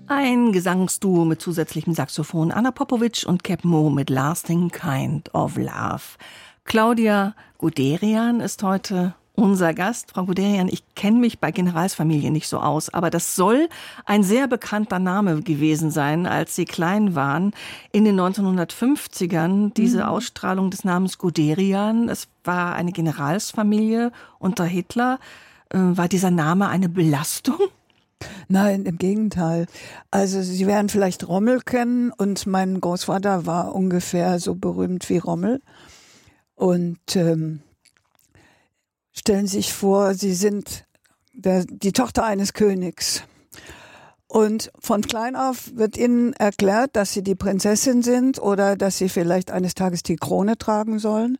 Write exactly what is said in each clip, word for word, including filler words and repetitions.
Ein Gesangsduo mit zusätzlichem Saxophon, Anna Popovic und Cap Mo mit Lasting Kind of Love. Claudia Guderian ist heute unser Gast. Frau Guderian, ich kenne mich bei Generalsfamilien nicht so aus, aber das soll ein sehr bekannter Name gewesen sein, als Sie klein waren. In den neunzehnhundertfünfzigern diese mhm. Ausstrahlung des Namens Guderian. Es war eine Generalsfamilie unter Hitler. Äh, war dieser Name eine Belastung? Nein, im Gegenteil. Also Sie werden vielleicht Rommel kennen und mein Großvater war ungefähr so berühmt wie Rommel. Und ähm, stellen Sie sich vor, Sie sind der, die Tochter eines Königs. Und von klein auf wird Ihnen erklärt, dass Sie die Prinzessin sind oder dass Sie vielleicht eines Tages die Krone tragen sollen.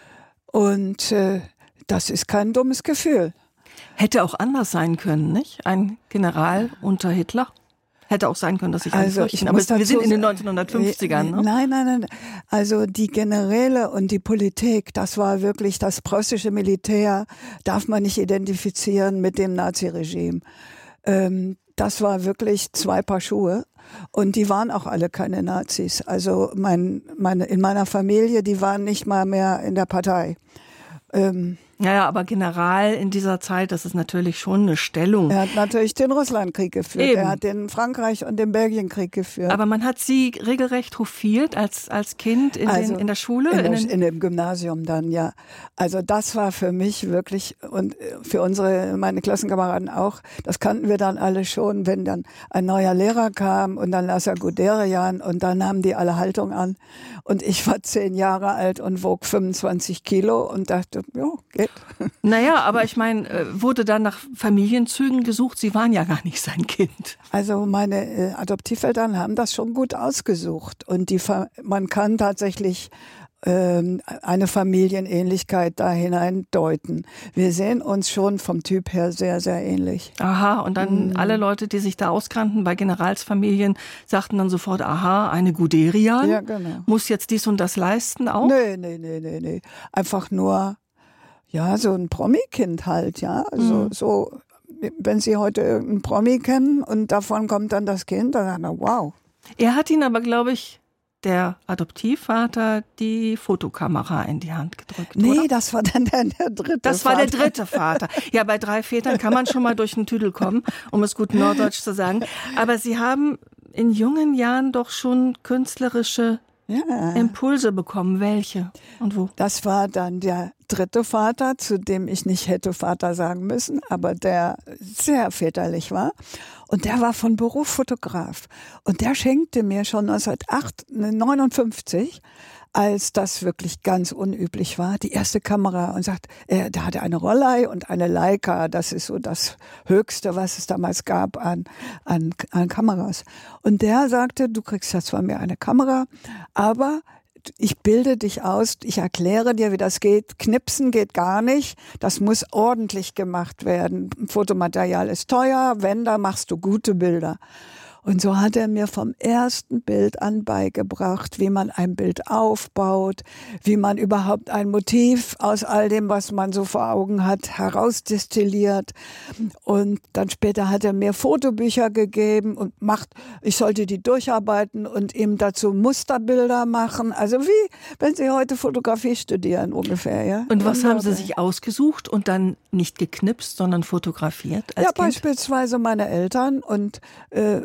Und äh, das ist kein dummes Gefühl. Hätte auch anders sein können, nicht? Ein General unter Hitler? Hätte auch sein können, dass ich also ich aber wir sind in den neunzehnhundertfünfzigern, ne? Nein, nein, nein. Also die Generäle und die Politik, das war wirklich das preußische Militär, darf man nicht identifizieren mit dem Naziregime. Ähm, das war wirklich zwei Paar Schuhe. Und die waren auch alle keine Nazis. Also mein, meine, in meiner Familie, die waren nicht mal mehr in der Partei. Ähm, Ja, ja, aber General in dieser Zeit, das ist natürlich schon eine Stellung. Er hat natürlich den Russlandkrieg geführt, Eben. er hat den Frankreich- und den Belgienkrieg geführt. Aber man hat Sie regelrecht hofiert als, als Kind in, also den, in der Schule? In, in, der, den in dem Gymnasium dann, ja. Also das war für mich wirklich, und für unsere, meine Klassenkameraden auch, das kannten wir dann alle schon, wenn dann ein neuer Lehrer kam und dann las er Guderian und dann nahmen die alle Haltung an. Und ich war zehn Jahre alt und wog fünfundzwanzig Kilo und dachte, ja, geht. Naja, aber ich meine, wurde dann nach Familienzügen gesucht? Sie waren ja gar nicht sein Kind. Also meine äh, Adoptiveltern haben das schon gut ausgesucht. Und die, man kann tatsächlich ähm, eine Familienähnlichkeit da hineindeuten. Wir sehen uns schon vom Typ her sehr, sehr ähnlich. Aha, und dann mhm. alle Leute, die sich da auskannten bei Generalsfamilien, sagten dann sofort, aha, eine Guderian ja, genau. muss jetzt dies und das leisten auch? Nee, nee, nee, nee, nee. Einfach nur... Ja, so ein Promi-Kind halt, ja. Also, mhm. so, wenn Sie heute irgendeinen Promi kennen und davon kommt dann das Kind, dann sagt er, wow. Er hat Ihnen aber, glaube ich, der Adoptivvater, die Fotokamera in die Hand gedrückt, Nee, oder? das war dann der, der dritte Das Vater. war der dritte Vater. Ja, bei drei Vätern kann man schon mal durch den Tüdel kommen, um es gut norddeutsch zu sagen. Aber Sie haben in jungen Jahren doch schon künstlerische ja. Impulse bekommen. Welche und wo? Das war dann der dritte Vater, zu dem ich nicht hätte Vater sagen müssen, aber der sehr väterlich war. Und der war von Beruf Fotograf. Und der schenkte mir schon neunzehnhundertneunundfünfzig, als das wirklich ganz unüblich war, die erste Kamera und sagt, er, der hatte eine Rollei und eine Leica. Das ist so das Höchste, was es damals gab an, an, an Kameras. Und der sagte, du kriegst jetzt von mir eine Kamera, aber ich bilde dich aus, ich erkläre dir, wie das geht. Knipsen geht gar nicht. Das muss ordentlich gemacht werden. Fotomaterial ist teuer. Wenn, da machst du gute Bilder. Und so hat er mir vom ersten Bild an beigebracht, wie man ein Bild aufbaut, wie man überhaupt ein Motiv aus all dem, was man so vor Augen hat, herausdestilliert. Und dann später hat er mir Fotobücher gegeben und macht, ich sollte die durcharbeiten und ihm dazu Musterbilder machen. Also wie, wenn Sie heute Fotografie studieren ungefähr, ja. Und was haben Sie sich ausgesucht und dann nicht geknipst, sondern fotografiert als Ja, Kind? Beispielsweise meine Eltern und äh,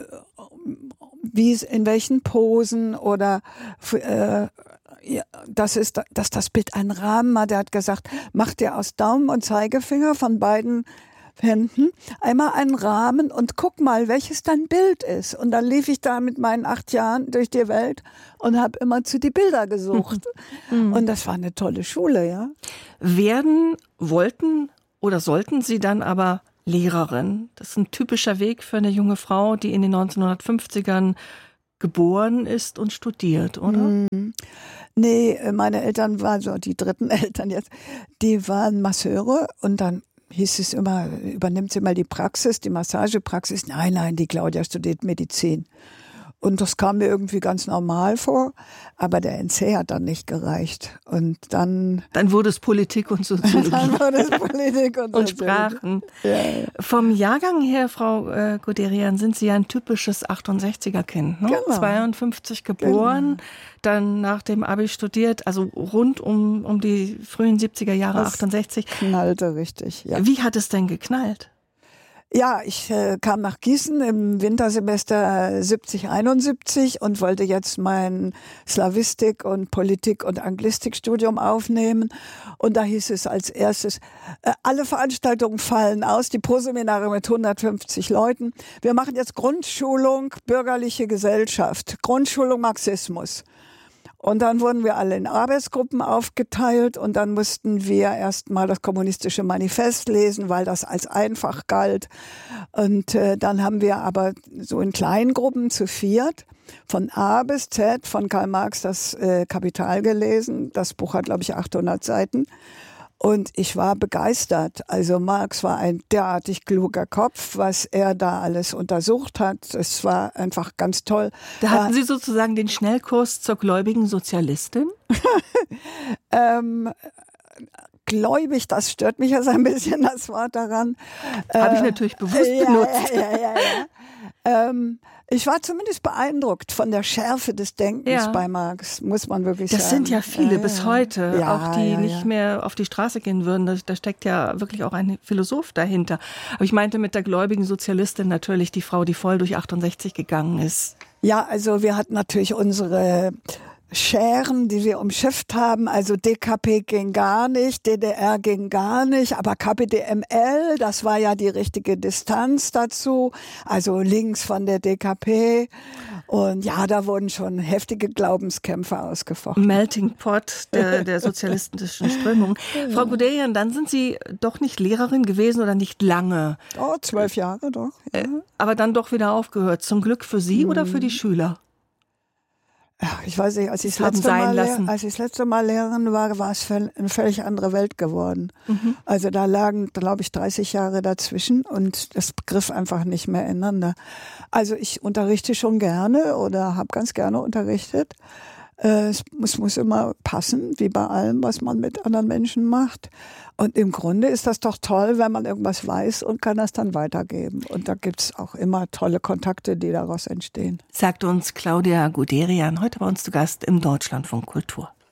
wie es in welchen Posen oder äh, ja, das ist, dass das Bild einen Rahmen hat. Der hat gesagt, mach dir aus Daumen und Zeigefinger von beiden Händen einmal einen Rahmen und guck mal, welches dein Bild ist. Und dann lief ich da mit meinen acht Jahren durch die Welt und habe immer zu die Bilder gesucht. Und das war eine tolle Schule, ja. Werden, wollten oder sollten Sie dann aber Lehrerin? Das ist ein typischer Weg für eine junge Frau, die in den neunzehnhundertfünfzigern geboren ist und studiert, oder? Mm. Nee, meine Eltern waren so, die dritten Eltern jetzt, die waren Masseure und dann hieß es immer, übernimmt sie mal die Praxis, die Massagepraxis. Nein, nein, die Claudia studiert Medizin. Und das kam mir irgendwie ganz normal vor, aber der N C hat dann nicht gereicht. Und dann... Dann wurde es Politik und Soziologie. Dann wurde es Politik und, und Sprachen. Ja, ja. Vom Jahrgang her, Frau äh, Guderian, sind Sie ja ein typisches achtundsechziger-Kind. Ne? Genau. zweiundfünfzig geboren, genau. Dann nach dem Abi studiert, also rund um, um die frühen siebziger Jahre, das achtundsechzig. Knallte richtig, ja. Wie hat es denn geknallt? Ja, ich äh, kam nach Gießen im Wintersemester siebzig, einundsiebzig und wollte jetzt mein Slawistik- und Politik- und Anglistikstudium aufnehmen. Und da hieß es als erstes, äh, alle Veranstaltungen fallen aus, die Proseminare mit hundertfünfzig Leuten. Wir machen jetzt Grundschulung bürgerliche Gesellschaft, Grundschulung Marxismus. Und dann wurden wir alle in Arbeitsgruppen aufgeteilt und dann mussten wir erstmal das kommunistische Manifest lesen, weil das als einfach galt. Und äh, dann haben wir aber so in kleinen Gruppen zu viert von A bis Z von Karl Marx das äh, Kapital gelesen. Das Buch hat, glaube ich, achthundert Seiten. Und ich war begeistert. Also Marx war ein derartig kluger Kopf, was er da alles untersucht hat. Es war einfach ganz toll. Da hatten Sie sozusagen den Schnellkurs zur gläubigen Sozialistin? ähm, gläubig, das stört mich jetzt ein bisschen, das Wort daran. Habe ich natürlich bewusst ja, benutzt. Ja, ja, ja, ja. ähm, ich war zumindest beeindruckt von der Schärfe des Denkens ja. bei Marx, muss man wirklich das sagen. Das sind ja viele ja, bis ja. heute, ja, auch die ja, nicht ja. mehr auf die Straße gehen würden. Da, da steckt ja wirklich auch ein Philosoph dahinter. Aber ich meinte mit der gläubigen Sozialistin natürlich die Frau, die voll durch achtundsechzig gegangen ist. Ja, also wir hatten natürlich unsere Scheren, die wir umschifft haben, also D K P ging gar nicht, D D R ging gar nicht, aber K P D M L, das war ja die richtige Distanz dazu, also links von der D K P und ja, da wurden schon heftige Glaubenskämpfe ausgefochten. Melting Pot der, der sozialistischen Strömung. Ja. Frau Guderian, dann sind Sie doch nicht Lehrerin gewesen oder nicht lange? Oh, zwölf Jahre doch. Ja. Äh, aber dann doch wieder aufgehört. Zum Glück für Sie hm. oder für die Schüler? Ich weiß nicht, als ich, das letzte Mal Lehr- als ich das letzte Mal Lehrerin war, war es eine völlig andere Welt geworden. Mhm. Also da lagen, glaube ich, dreißig Jahre dazwischen und das griff einfach nicht mehr ineinander. Also ich unterrichte schon gerne oder habe ganz gerne unterrichtet. Es muss, muss immer passen, wie bei allem, was man mit anderen Menschen macht. Und im Grunde ist das doch toll, wenn man irgendwas weiß und kann das dann weitergeben. Und da gibt's auch immer tolle Kontakte, die daraus entstehen. Sagt uns Claudia Guderian, heute bei uns zu Gast im Deutschlandfunk Kultur.